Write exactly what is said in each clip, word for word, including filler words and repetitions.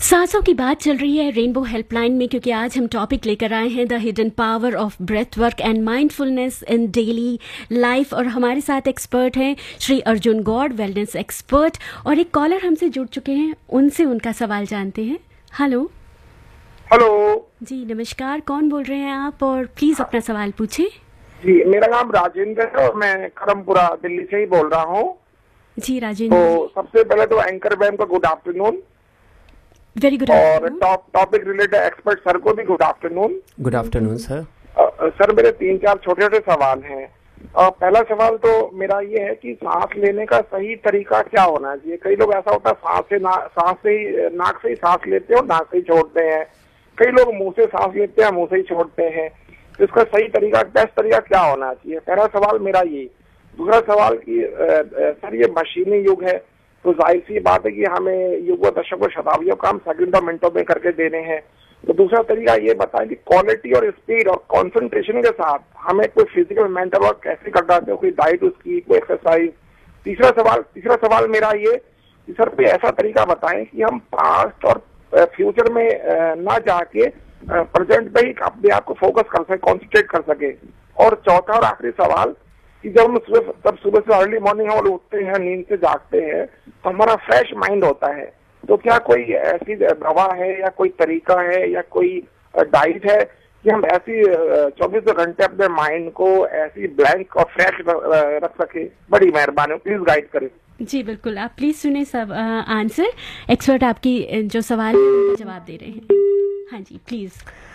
सांसों की बात चल रही है रेनबो हेल्पलाइन में, क्योंकि आज हम टॉपिक लेकर आए हैं the hidden power of breath work and mindfulness in daily life. और हमारे साथ एक्सपर्ट हैं श्री अर्जुन गौड़, वेलनेस एक्सपर्ट, और एक कॉलर हमसे जुड़ चुके हैं, उनसे उनका सवाल जानते हैं। हेलो हेलो जी, नमस्कार। कौन बोल रहे हैं आप, और प्लीज अपना सवाल पूछें। जी, मेरा नाम राजेंद्र है और मैं करमपुरा दिल्ली से ही बोल रहा हूँ। जी राजेंद्र। तो सबसे पहले तो एंकर मैम को गुड आफ्टरनून। वेरी गुड और afternoon. Top topic related expert sir को भी good afternoon. Good afternoon sir. Sir, मेरे तीन चार छोटे छोटे सवाल हैं। अ, पहला सवाल तो मेरा ये है कि सांस लेने का सही तरीका क्या होना चाहिए। कई लोग ऐसा होता है सांस से ना सांस से ही नाक से ही सांस लेते हैं और नाक से ही छोड़ते हैं। कई लोग मुंह से सांस लेते हैं, मुंह से ही छोड़ते हैं। तो इसका सही तरीका, बेस्ट तरीका क्या होना चाहिए? पहला सवाल मेरा ये। दूसरा सवाल कि सर, ये मशीनी युग है, तो जाहिर सी बात है कि हमें युगों दशकों शताब्दियों काम सेकंडों मिनटों में करके देने हैं। तो दूसरा तरीका ये बताएं कि क्वालिटी और स्पीड और कंसंट्रेशन के साथ हमें कोई फिजिकल मेंटल वर्क कैसे करना चाहिए, कोई डाइट उसकी, कोई एक्सरसाइज। तीसरा सवाल तीसरा सवाल मेरा ये कि सर कोई ऐसा तरीका बताएं कि हम पास्ट और फ्यूचर में ना जाके प्रेजेंट पे ही अपने आप को फोकस कर सके, कॉन्सेंट्रेट कर सके। और चौथा और आखिरी सवाल कि जब हम सुबह तब सुबह से अर्ली मॉर्निंग हम उठते हैं, नींद से जागते हैं, तो हमारा फ्रेश माइंड होता है। तो क्या कोई ऐसी दवा है या कोई तरीका है या कोई डाइट है कि हम ऐसी चौबीस घंटे अपने माइंड को ऐसी ब्लैंक और फ्रेश रख सके? बड़ी मेहरबानी, प्लीज गाइड करें। जी बिल्कुल, आप प्लीज सुने सब आंसर। एक्सपर्ट आपकी जो सवाल है उनका जवाब दे रहे हैं। हाँ जी, प्लीज।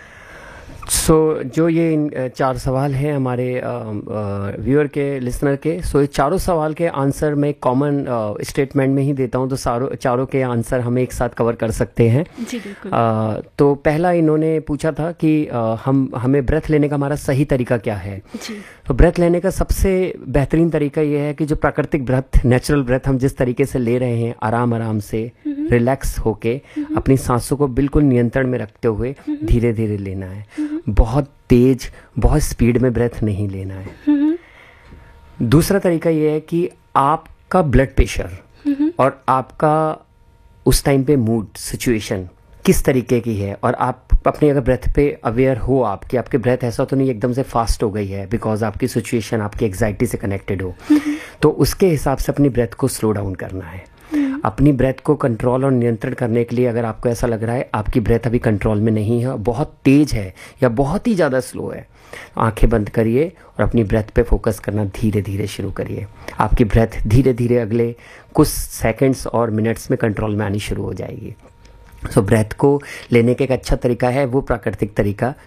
सो so, जो ये चार सवाल हैं हमारे व्यूअर के, लिसनर के, सो so, ये चारों सवाल के आंसर मैं कॉमन स्टेटमेंट में ही देता हूं, तो सारों चारों के आंसर हम एक साथ कवर कर सकते हैं। जी बिल्कुल। uh, तो पहला इन्होंने पूछा था कि uh, हम हमें ब्रेथ लेने का हमारा सही तरीका क्या है। जी। तो ब्रेथ लेने का सबसे बेहतरीन तरीका ये है कि जो प्राकृतिक ब्रेथ, नेचुरल ब्रेथ हम जिस तरीके से ले रहे हैं, आराम आराम से रिलैक्स होके अपनी सांसों को बिल्कुल नियंत्रण में रखते हुए धीरे धीरे लेना है। बहुत तेज, बहुत स्पीड में ब्रेथ नहीं लेना है। दूसरा तरीका ये है कि आपका ब्लड प्रेशर और आपका उस टाइम पे मूड, सिचुएशन किस तरीके की है, और आप अपने अगर ब्रेथ पे अवेयर हो, आपकी आपके ब्रेथ ऐसा तो नहीं एकदम से फास्ट हो गई है बिकॉज आपकी सिचुएशन आपकी एग्जाइटी से कनेक्टेड हो, तो उसके हिसाब से अपनी ब्रेथ को स्लो डाउन करना है। अपनी ब्रेथ को कंट्रोल और नियंत्रण करने के लिए अगर आपको ऐसा लग रहा है आपकी ब्रेथ अभी कंट्रोल में नहीं है, बहुत तेज है या बहुत ही ज़्यादा स्लो है, आंखें बंद करिए और अपनी ब्रेथ पे फोकस करना धीरे धीरे शुरू करिए। आपकी ब्रेथ धीरे धीरे अगले कुछ सेकंड्स और मिनट्स में कंट्रोल में आनी शुरू हो जाएगी। सो so, ब्रेथ को लेने का एक अच्छा तरीका है वो प्राकृतिक तरीका